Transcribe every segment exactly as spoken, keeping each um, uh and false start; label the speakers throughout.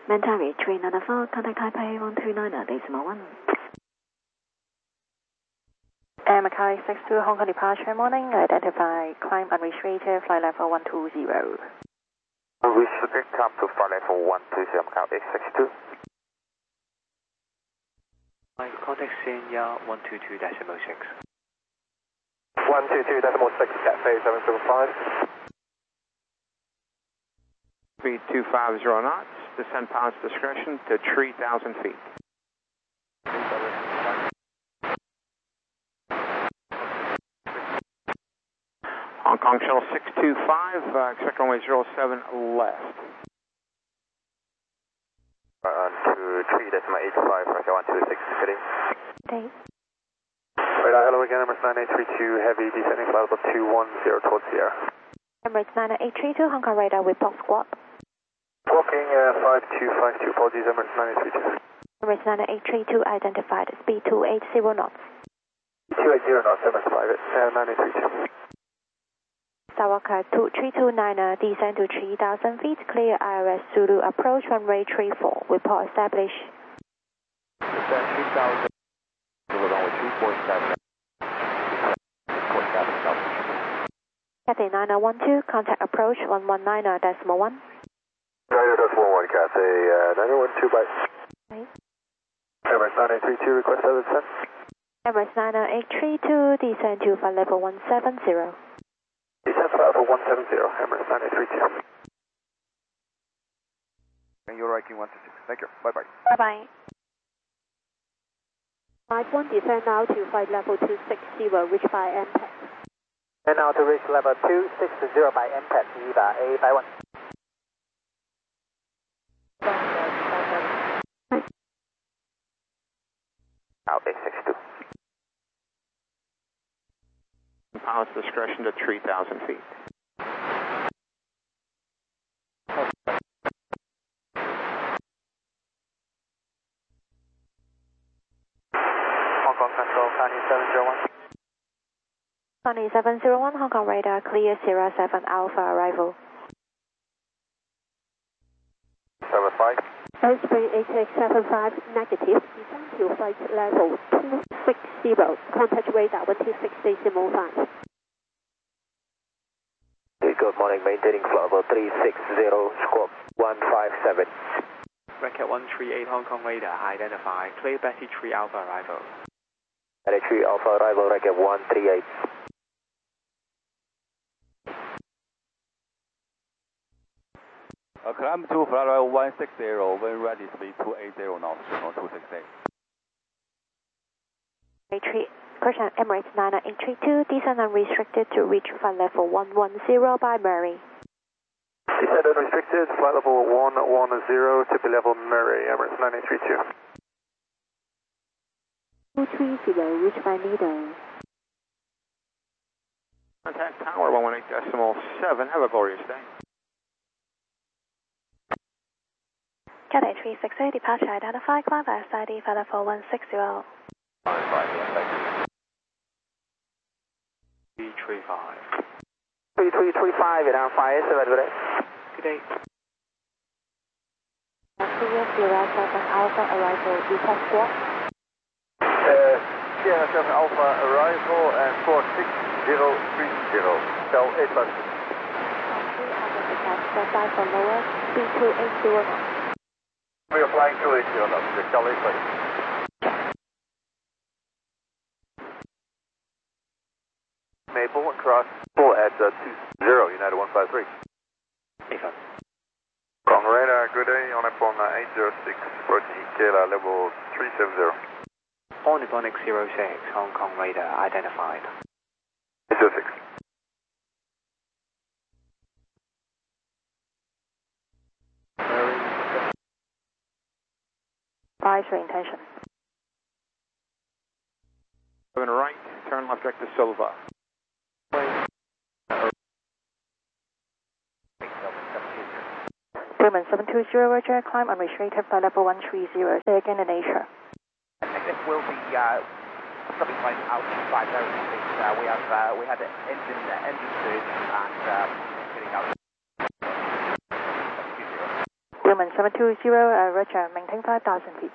Speaker 1: Mentari three nine four, contact Taipei one two nine decimal one.
Speaker 2: And Macau six two, Hong Kong departure morning, identify climb unrestricted, flight level one two zero.
Speaker 3: Restricted, come to flight level one two zero, Macau X six two.
Speaker 4: Contact Senior one two two decimal six.
Speaker 3: one two two decimal six, Cathay seven seven five.
Speaker 5: Speed two five zero knots, descend pilot's discretion to three thousand feet. Hong Kong Shuttle six two five, uh, expect runway zero seven left.
Speaker 3: On to three decimal eight five, Russia one two six, heading.
Speaker 2: Okay.
Speaker 3: Radar, hello again, Emirates nine eight three two, heavy descending flight level two one zero towards Sierra.
Speaker 2: Emirates nine eight three two, Hong Kong radar with box squad.
Speaker 3: Walking uh, five two five two, apologies, Emirates nine eight three two.
Speaker 2: Emirates nine eight three two identified, speed two eight zero knots.
Speaker 3: two eight zero knots, Emirates five, uh, nine eight three two.
Speaker 2: Sawaka two three two niner, descend to three thousand feet, clear I R S Zulu, approach runway three four, report established.
Speaker 3: Descend three thousand, runway two four seven.
Speaker 2: Cathay niner one two, contact approach one one niner decimal one.
Speaker 3: niner decimal one, Cathay uh, niner one two, bye.
Speaker 2: Okay.
Speaker 3: Emirates nine eight three two, request seven descent.
Speaker 2: Emirates niner eight three two, descend to flight level one seven zero.
Speaker 3: Descend flight level one seven zero, Emirates nine eight three two. And you're ranking one two six, thank you, bye bye.
Speaker 2: Bye bye.
Speaker 6: Flight one, descend now to flight level two six zero, reach by M P A C.
Speaker 3: And now to reach level two six zero by M P A C, Eva A by one. Now X six two.
Speaker 5: Pilot's discretion to three thousand feet.
Speaker 3: Hong Kong Central, Sunny seven zero one.
Speaker 2: Sunny seven zero one, Hong Kong radar, clear Sierra seven Alpha arrival.
Speaker 3: seven five.
Speaker 6: Airspeed eight eight seven five, negative, descend to flight level two six zero, contact radar one two six decimal five.
Speaker 3: Good morning, maintaining flight level three six zero, squawk one five seven.
Speaker 4: Racket one three eight Hong Kong radar, identify, clear Betty three Alpha arrival.
Speaker 3: Betty three Alpha arrival, racket one three eight.
Speaker 7: Uh, climb to flight level one six zero, when ready, speed two eight zero knots, signal two six eight.
Speaker 2: Question Emirates nine eight three two, descend unrestricted to reach flight level one one zero by Murray.
Speaker 3: Descend unrestricted, flight level one one zero, to be level Murray, Emirates nine eight three two.
Speaker 6: two three zero, reach by Lido.
Speaker 5: Contact tower one one eight decimal seven, have a glorious day.
Speaker 1: Cathay three six eight, departure identified, climb S I D flight level one six zero.
Speaker 4: three three five.
Speaker 3: three three three five, Vietnam five seven, good day.
Speaker 4: Good day.
Speaker 2: Clear Sierra seven Alpha arrival, report squawk.
Speaker 3: Uh, Sierra seven Alpha arrival and four six zero three zero, Shell eight plus.
Speaker 2: Stand by for lower, speed two eight zero knots.
Speaker 3: We are flying two eight zero knots, Shell eight plus. Maple, cross, full at uh, two zero, United one five three.
Speaker 4: Ethan.
Speaker 3: Kong radar, good day, on upon uh, eight zero six, approaching Ikela, level three seven zero.
Speaker 4: On Ebonics zero six, Hong Kong radar, identified.
Speaker 3: eight zero six.
Speaker 2: Five for intention.
Speaker 5: Going right, turn left direct to Silva.
Speaker 2: Bremen seven two zero, Roger, climb unrestricted flight level one three zero, stay again in Asia.
Speaker 8: I think this will be uh, something like outside very uh, we have uh, we had an engine uh, engine surge and uh, getting out.
Speaker 2: Tillman seven two zero, uh, Roger, maintain five thousand feet.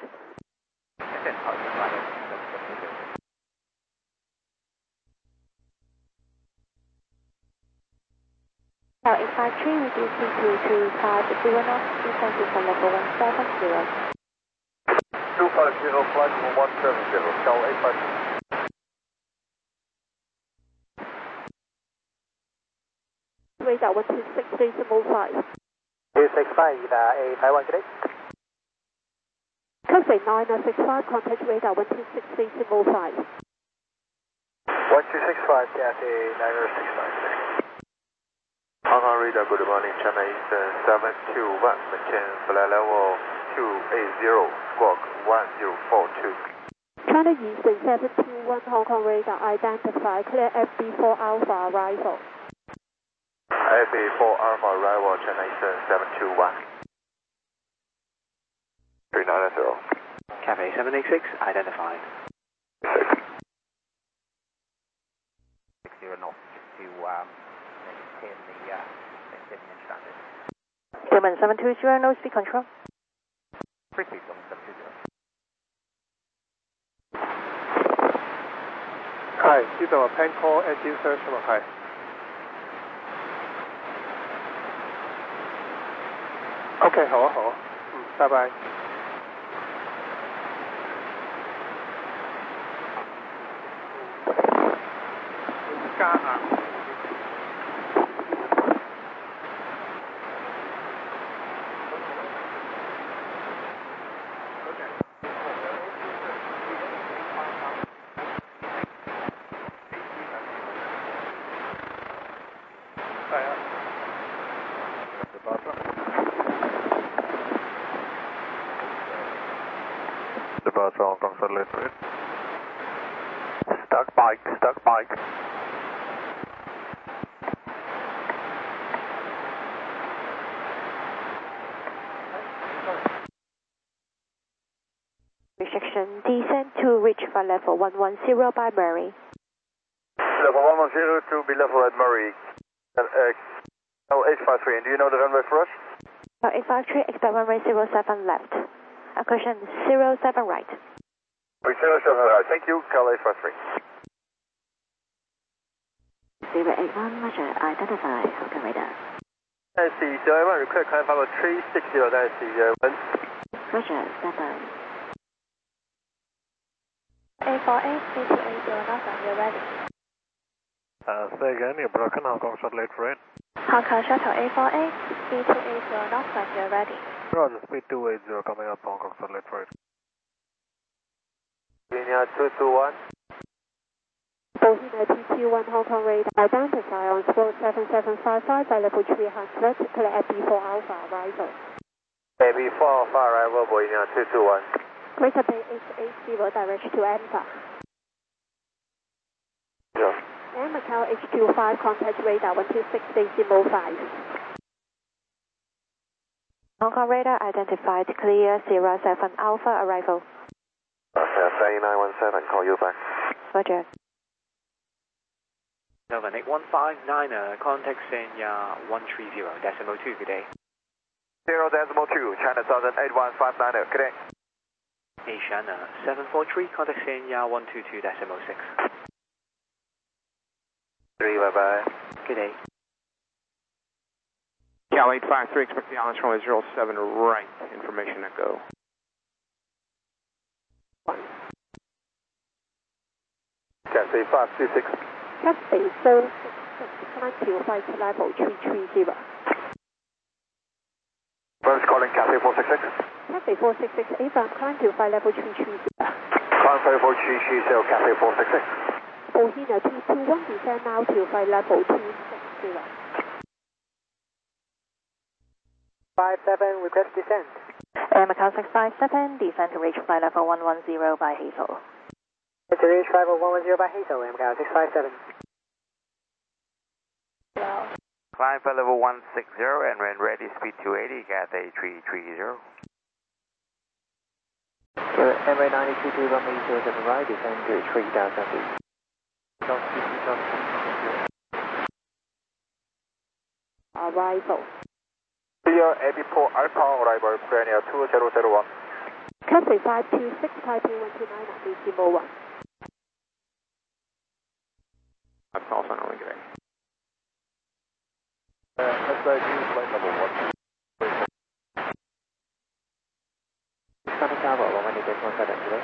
Speaker 1: Now eight five three, reducing to two five zero knots, descending for level one seven zero.
Speaker 3: two five zero, flight one seven zero, Cal eight five three.
Speaker 6: Radar one two six decimal five.
Speaker 9: two six five, A Taiwan, good day.
Speaker 6: Coast nine six five, contact radar one two six decimal five.
Speaker 3: one two six five, Cathay nine six five. Hong Kong radar, good morning, China Eastern seven two one, maintain flight level two eight zero, squawk one zero four two.
Speaker 6: China Eastern seven two one, Hong Kong radar, identify, clear F B four Alpha arrival.
Speaker 3: F B four Alpha arrival, China Eastern seven two one. three nine zero.
Speaker 4: Cathay seven eight six, identified.
Speaker 8: six zero knots to um, maintain the uh, maintain the standard.
Speaker 2: Tillman seven two zero, no speed control.
Speaker 8: Free speed on seven two zero.
Speaker 10: Hi, 知道 Pancall engine search 嘛係。OK， 好啊好啊，嗯，拜拜。加硬。係啊。
Speaker 3: Departure Hong Kong satellite rate. Stuck bike, stuck bike.
Speaker 1: Restriction, descend to reach for level one one zero by Murray.
Speaker 3: Level one one zero to be level at Murray. Uh, uh, L eight five three, and do you know the runway for us?
Speaker 1: Now eight five three, expect runway zero seven left. Accretion zero seven right.
Speaker 3: zero seven right, thank you, Cal eight five three.
Speaker 1: zero eight one, Roger, identify, Hong Kong radar.
Speaker 9: N C zero one, request climb level three six zero, N C zero one.
Speaker 1: Roger, stand by.
Speaker 6: eight four eight, C two eight zero knots, and you're ready.
Speaker 10: Uh, say again, you're broken Hong Kong satellite rate.
Speaker 6: Hong Kong shuttle eight four eight, C two eight zero knots, and you're ready.
Speaker 10: Roger, speed two eight zero coming up Hong Kong satellite rate.
Speaker 3: Linear two two one.
Speaker 6: Bohina T two one, Hong Kong radar, identify on squawk seven seven five five by level three hundred, clear F B four Alpha arrival.
Speaker 3: A B four Alpha arrival, Bohina two two one.
Speaker 6: Greater Bay eight eight zero, direction to Alpha.
Speaker 3: Yeah.
Speaker 6: And Macau H two five, contact radar one two six decimal five.
Speaker 1: Hong Kong radar identified, clear zero seven Alpha arrival.
Speaker 3: Okay, nine one seven, call you back.
Speaker 1: Roger.
Speaker 4: Nova Nick one five nine, uh, contact Senya one three zero, decimal two, good day.
Speaker 3: zero decimal two, China Southern eight one five nine, good day.
Speaker 4: Asian uh, seven four three, contact Senya one two two, decimal six.
Speaker 3: three, bye bye.
Speaker 4: Good day.
Speaker 5: Cal eight five three, expect the islands runway zero seven right, information at go.
Speaker 3: Cathay five two six.
Speaker 6: Cathay four six six, climb to flight level three three zero.
Speaker 3: Where's calling Cathay four six six?
Speaker 6: Cathay four six six, A from climb to flight level three three zero.
Speaker 3: Climb four three three zero, Cathay four six six.
Speaker 6: Bohina T two one, descend now to flight level two six zero.
Speaker 9: five seven, request descent.
Speaker 2: Air Macau six five seven, descend to reach flight level one one zero by Hazel.
Speaker 9: To reach level one one zero by Hazel, M C A six five seven.
Speaker 6: Hello.
Speaker 3: Climb for level one six zero and when ready, speed two eighty, Cathay three three zero.
Speaker 9: M A ninety-two to runway zero seven right, descend to three thousand feet.
Speaker 6: Arrival.
Speaker 3: Clear Airport Alpha arrival Premier two zero zero one.
Speaker 6: Cathay five two six, Taipei one two nine at decimal one.
Speaker 5: Five calls on only today.
Speaker 7: Uh, S I G flight level one.
Speaker 9: Santa Clara, one one eight one seven today.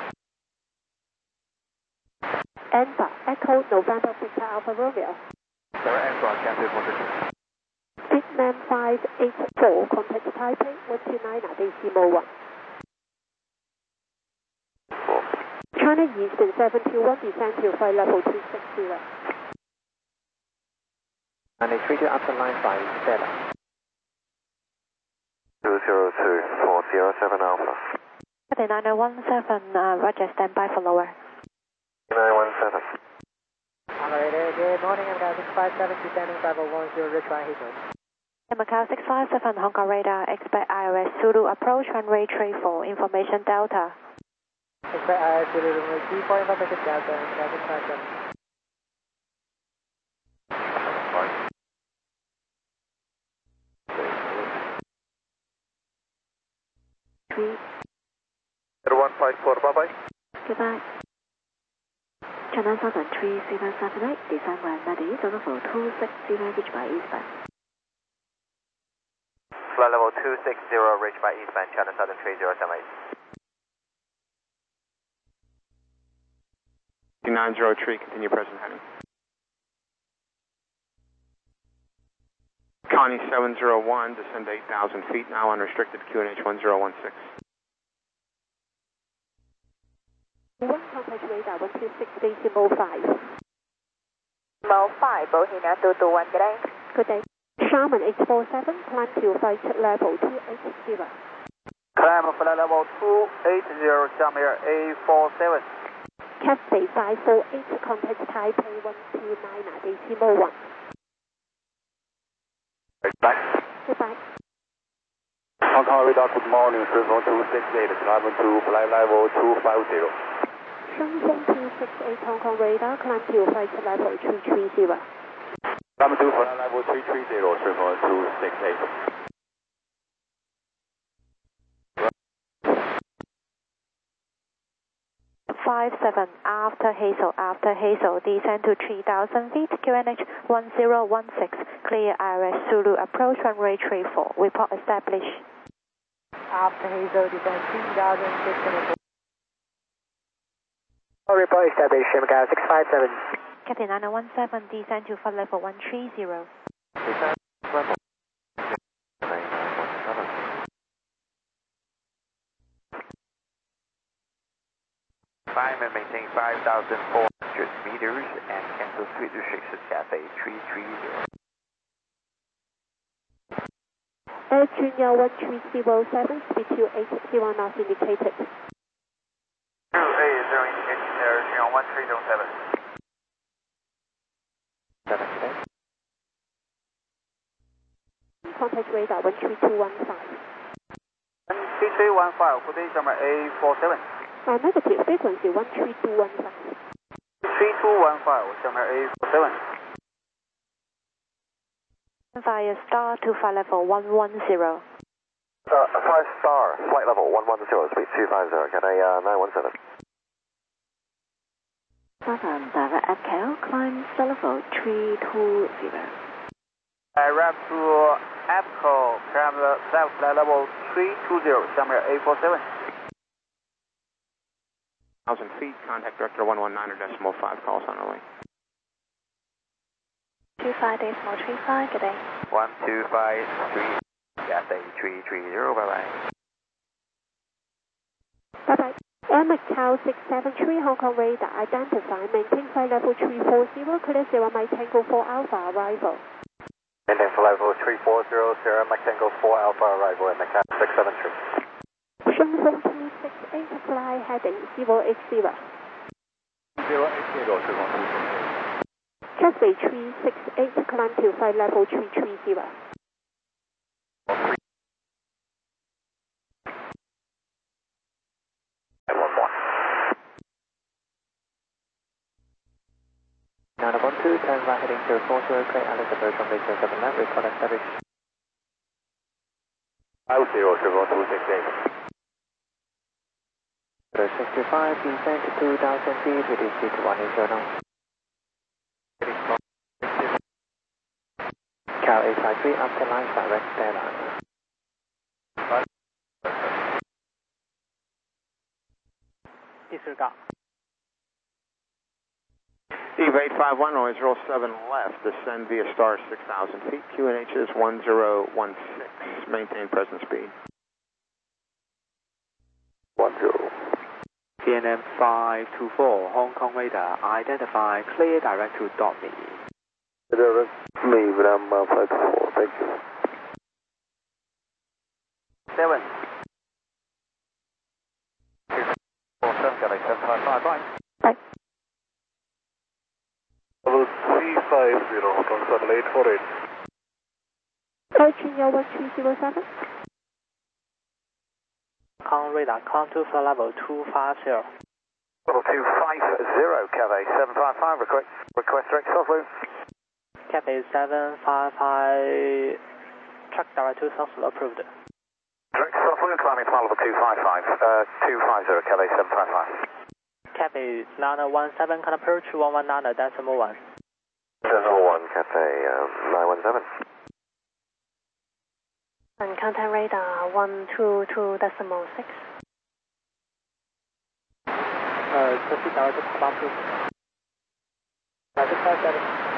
Speaker 6: Alpha, Echo November Victor Alpha Romeo.
Speaker 7: Sarah Anton, Cathay one two two.
Speaker 6: Vietnam five eight four, contact Taipei one two nine at decimal one. China Eastern seven two one, descend to flight level two six zero.
Speaker 9: And they treat you up to line five, Stella.
Speaker 3: two zero two four zero seven Alpha.
Speaker 1: Cathay nine one seven, uh, Roger, stand by for lower.
Speaker 3: nine one seven.
Speaker 9: Operator, good morning, I'm Macau six five seven, descending five oh one zero, Richard Heathrow.
Speaker 1: Macau six five seven, Hong Kong radar, expect I R S Zulu approach runway three four, information Delta.
Speaker 9: Expect I R S Zulu runway three four, information Delta, Macau six five seven.
Speaker 1: Three.
Speaker 3: zero one five four, bye bye.
Speaker 1: Goodbye. China Southern three seven seven eight, descend when ready, total for two six zero, reach by eastbound.
Speaker 8: Flight level two six zero, reach by eastbound, China Southern three zero seven eight.
Speaker 5: nine zero three, continue present heading. Connie seven zero one, descend eight thousand feet, now unrestricted, Q N H one zero one six.
Speaker 6: One contact radar one two six, decimal five.
Speaker 2: Decimal five, Bohemia two two one, good day.
Speaker 6: Good day. Sharman eight four seven, climb to flight level two eight zero.
Speaker 8: Climb flight level two eight zero, Shamir A four seven.
Speaker 6: Cathay five four eight, contact Taipei one two nine at decimal one.
Speaker 3: Bye.
Speaker 6: Goodbye.
Speaker 7: Hong Kong radar, good morning, three four two six eight, climb to flight level two five zero.
Speaker 6: Shenzhen two six eight, Hong Kong radar, climb to flight level three three zero.
Speaker 7: Climb to flight level three three zero, three four two six eight.
Speaker 1: five seven, after Hazel, after Hazel, descend to three thousand feet, Q N H one zero one six, clear I R S Zulu approach runway three four, report established.
Speaker 9: After Hazel, descend three thousand six hundred.
Speaker 2: Report established, Macau six five seven.
Speaker 1: Cathay nine one seven, descend to flight level one three zero.
Speaker 8: Climb and maintain five thousand four hundred meters and cancel speed restrictions, Cathay three three zero.
Speaker 6: Air Junior one three zero seven, speed two eight zero knots indicated.
Speaker 3: two eight zero indicated, Air Junior one three zero seven.
Speaker 9: seven today.
Speaker 6: Contact radar one three two one five.
Speaker 8: one three three one five, good day, Shamir A four seven.
Speaker 6: Uh, negative, frequency one three two one five.
Speaker 8: three two one five, Shamir A four seven.
Speaker 1: Via star to flight level one one zero.
Speaker 3: Uh, five star, flight level one one zero, speed two five zero, Cathay uh, nine one seven.
Speaker 1: Southern direct Echo, climb star level three two zero.
Speaker 8: I ramp to Apco, climb the flight level three two zero, Shamir A four seven.
Speaker 5: one thousand feet, contact director one one nine or decimal five, calls on only.
Speaker 1: two five decimal three five, good day.
Speaker 8: one two five three, Cathay three three zero, bye bye.
Speaker 6: Bye bye. Air Macau six seven three, Hong Kong radar, identify, maintain flight level three four zero, clear zero Mike Tango four Alpha arrival.
Speaker 3: Maintain flight level three four zero, Sierra Mike Tango four Alpha arrival at Macau six seven three.
Speaker 6: Shenzhen two six eight, fly heading zero eight zero.
Speaker 7: zero eight zero, three one two six eight.
Speaker 6: Cathay three six eight, climb to flight level three three zero.
Speaker 3: And one more.
Speaker 9: nine one two, turn right heading to four zero, clear Alice approach runway zero seven nine, report established.
Speaker 7: five zero, triple two six eight.
Speaker 9: sixty-five, descend to two thousand feet, it is seat one eight zero now. Cal eight five three, after line, direct airline.
Speaker 4: Disregard.
Speaker 5: Eve eight five one, noise roll seven left, descend via star six thousand feet, Q N H is one zero one six, maintain present speed.
Speaker 7: one zero.
Speaker 4: P N M five two four, Hong Kong radar, identify, clear direct to dot me.
Speaker 7: Direct me, Vietnam uh, five two four, thank you.
Speaker 8: seven. four seven, Galaxy seven five five, bye.
Speaker 2: Bye.
Speaker 7: Level three five zero, Hong Kong satellite four eight.
Speaker 6: Virginia one two zero seven.
Speaker 4: Hong Kong radar, come to flight level two five zero.
Speaker 8: Level two five zero, Cathay seven five five, request, request direct soft loop.
Speaker 4: Cathay seven five five, track direct to South approved.
Speaker 8: Direct soft loop, climbing flight level two five five, uh, two five zero, Cathay seven five five.
Speaker 4: Cathay nine one seven, can approach one one nine decimal one.
Speaker 7: Decimal one, Cathay um, nine one seven.
Speaker 2: And contact radar one two two decimal six.
Speaker 4: Uh, proceed direct to Papa approved. Direct five seven.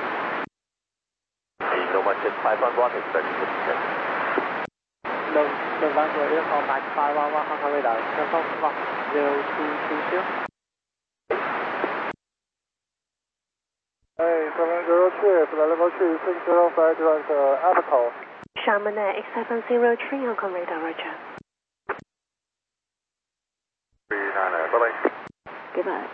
Speaker 7: Nomad five one one, expected to descend.
Speaker 4: No, November Echo Mike five one one, Hong Kong radar, confirm Fox zero two two zero.
Speaker 10: Hey, seven zero two, flight level two six zero five, direct uh, Abaco.
Speaker 2: Sharman Air X seven zero three, Hong Kong radar, roger.
Speaker 7: three nine, bye-bye.
Speaker 2: Goodbye.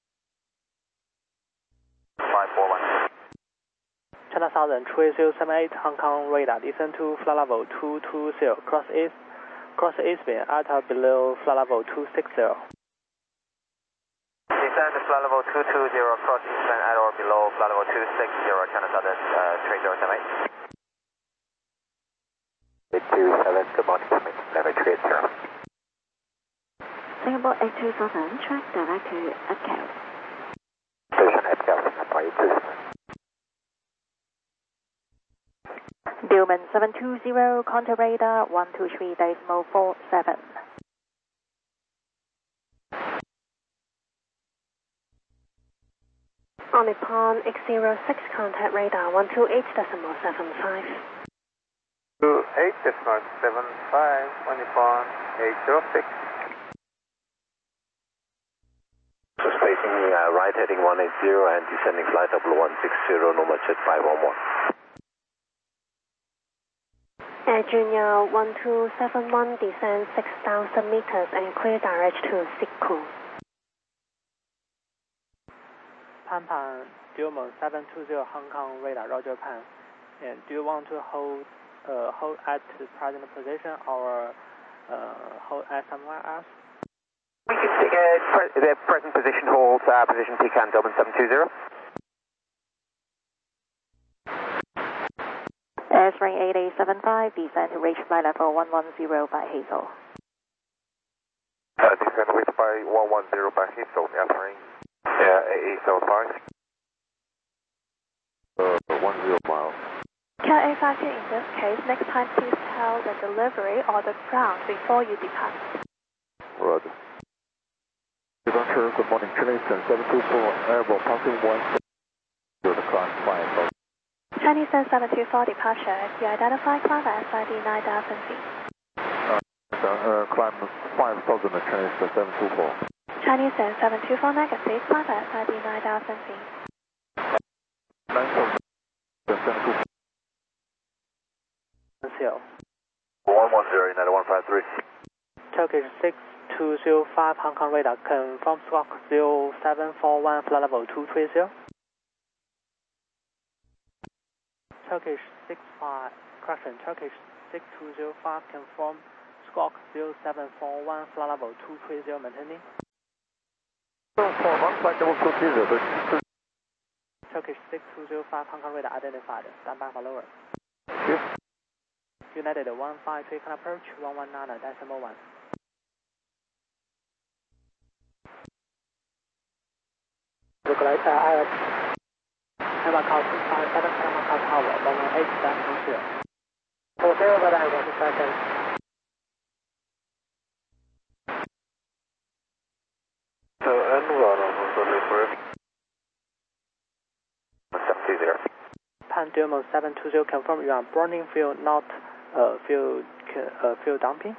Speaker 7: five four one.
Speaker 4: China Southern three zero seven eight, Hong Kong radar, descend to flight level two two zero, cross east, cross east beam, alta below flight level two six zero.
Speaker 3: Descend to flight level two two zero, cross eastern at or below flight level two six zero, China Southern uh, three zero seven eight.
Speaker 7: eight two seven, good morning, level three eight zero.
Speaker 2: Singapore eight two seven, track direct to Atcal.
Speaker 7: Station Atcal, Singapore eight two seven.
Speaker 2: Billman seven two zero, contact radar one two three decimal four seven. On Nippon X zero six, contact radar one two eight decimal seven five.
Speaker 3: two eight decimal seven five, one Nippon eight zero six.
Speaker 7: So spacing uh, right heading one eight zero and descending flight level one six zero, Nomad jet five one one.
Speaker 2: Air Junior one two seven one, descend six thousand meters and clear direct to Siku.
Speaker 4: Pan Pan, Dilmon seven two zero, Hong Kong radar, roger Pan. And do you want to hold uh, hold at the present position or uh, hold at somewhere else?
Speaker 8: We can take a pre the present position hold, uh, position P C A N Dublin seven two zero.
Speaker 2: Air three eight eight seven five, descend to reach flight level one one zero by Hazel.
Speaker 3: Uh, descend with by one one zero by Hazel, airplane. Yeah, eight eight seven five.
Speaker 7: Uh, one zero miles.
Speaker 6: Cal eight five two, in this case, next time please tell the delivery or the ground before you depart.
Speaker 7: Roger. Departure, good morning, Chile seven two four, airborne passing one zero, the climb five.
Speaker 6: Chinese seven two four departure, you identify climb at S I D nine thousand feet.
Speaker 7: Uh, uh, climb five thousand, Chinese seven two four.
Speaker 6: Chinese seven two four negative, climb at S I D nine thousand feet.
Speaker 7: nine thousand, seven two four. one one zero, United one five three.
Speaker 4: Turkish six two zero five, Hong Kong radar, confirm squawk zero seven four one, flight level two three zero. Turkish six five, correction, Turkish six two zero five, confirm squawk zero seven four one, flight level two three zero, maintaining.
Speaker 7: flight level two three zero.
Speaker 4: Turkish six two zero five, Hong Kong radar identified, stand by for lower. United one five three, can approach one one nine decimal one.
Speaker 9: Look like uh, I
Speaker 4: Macau two five seven, Macau Tower, one one eight decimal zero.
Speaker 9: Hotel, but I want to second.
Speaker 3: So, and one on the first. seven two zero.
Speaker 4: Pan Delmo seven two zero, confirm you are burning fuel, not uh, fuel, uh, fuel dumping.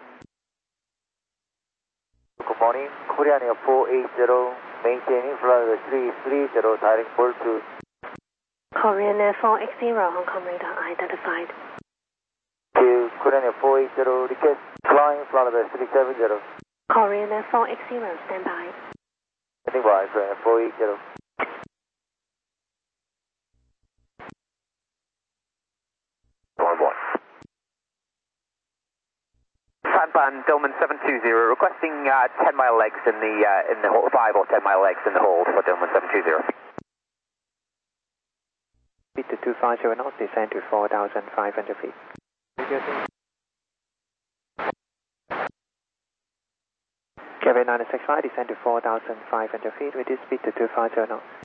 Speaker 9: Good morning, Korean Air four eight zero, maintaining flight three three zero, direct four two.
Speaker 2: Korean Air four eight zero, Hong Kong radar identified.
Speaker 9: To Korean Air four eight zero, request flying flight three seven zero.
Speaker 2: Korean Air four eight zero, stand by.
Speaker 9: Standing by, Korean Air four eight zero.
Speaker 3: One one.
Speaker 8: Pan Dillman seven two zero, requesting uh, ten mile legs in the uh, in the hold, five or ten mile legs in the hold for Dillman seven two zero.
Speaker 9: Speed to two five zero knots, descend to four thousand five hundred feet. Kevin nine six five, descend to four thousand five hundred feet, reduce speed to two five zero knots.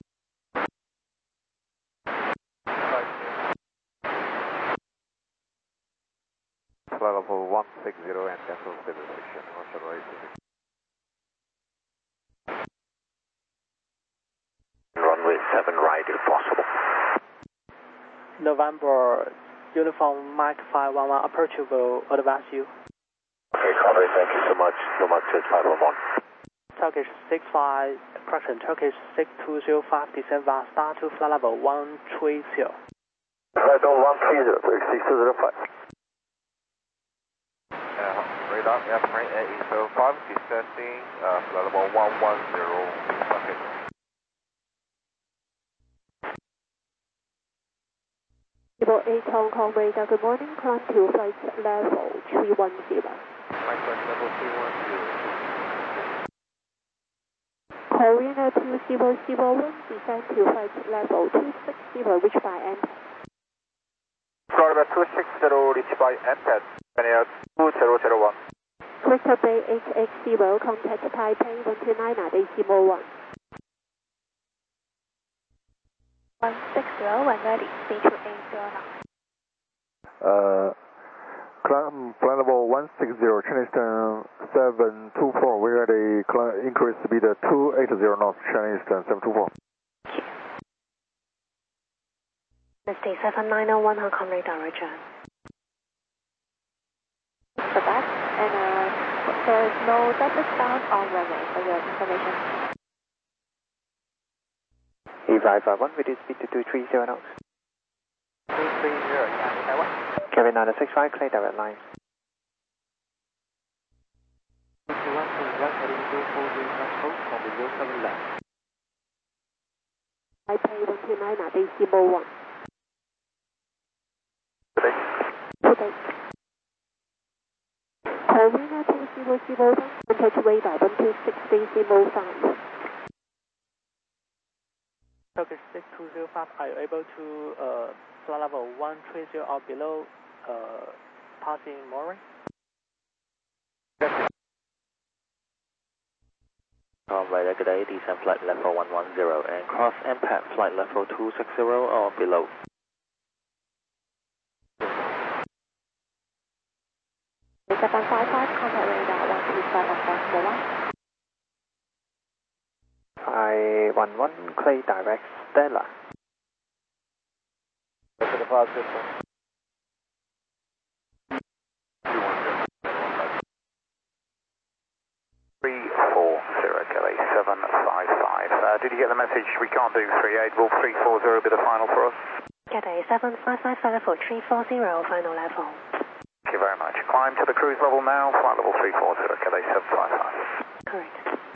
Speaker 3: Flight level one six zero and cancel stabilization. Roger, right. Runway seven right if possible.
Speaker 4: November, Uniform Mike five one one, approach will advance you.
Speaker 3: Okay, copy, thank you so much. No much, it's five one one.
Speaker 4: Turkish six five, correction, Turkish six two zero five, descend via star to flight level one three zero.
Speaker 3: Flight level one three zero, Turkish six two zero five. Uh, radar, airplane at eight zero five, descending, uh, flight level one one zero, okay.
Speaker 6: Level eight Hong Kong radar, good morning, climb to flight level three one zero.
Speaker 3: Flight level three one zero.
Speaker 6: Korean Air two zero zero one, descend to flight level two six zero, reach by N P A D.
Speaker 3: Florida two six zero, reach by N P A D, Korean Air two zero zero one.
Speaker 6: Crystal Bay eight eight zero, contact Taipei one two nine decimal one.
Speaker 1: one six zero, when ready, speed to eight zero knots.
Speaker 7: Uh, climb flight level one six zero, Chinese seven two four, we had a climb increase speed two eight zero knots, Chinese seven two four.
Speaker 2: Misty seven nine zero one, Hong Kong radar, roger.
Speaker 1: For that, and uh, there is no double sound on runway for your information.
Speaker 9: E five five one, reduce speed to two three zero knots.
Speaker 8: two three zero, yeah, Taiwan.
Speaker 9: Kevin nine six five, clear direct line.
Speaker 6: Taipei one two nine decimal one.
Speaker 3: Today.
Speaker 6: Today. Korean Air two zero zero one, contact radar one two six decimal five.
Speaker 4: Turkish six two zero five, are you able to uh, flight level one three zero or below, uh, passing mooring?
Speaker 11: Right, good day, descend flight level one one zero and cross impact flight level two six zero or below.
Speaker 1: seven five five, contact radar one two seven decimal one.
Speaker 9: I one one, clear direct Stella.
Speaker 3: To the five system. three four zero, Kelly, seven five five. Uh, did you get the message? We can't do three eight, will three four zero be the final for us?
Speaker 2: G'day, seven five five level three four zero, final level.
Speaker 3: Thank you very much. Climb to the cruise level now, flight level three four zero, Kelly, seven five five.
Speaker 2: Correct.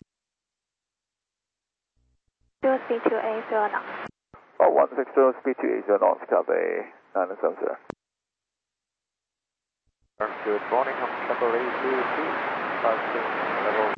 Speaker 1: Zero speed to eight zero knots.
Speaker 7: Oh, one six zero, speed to eight zero knots, Taipei nine seven zero.
Speaker 3: Good morning, I'm Cabaret two two, passing level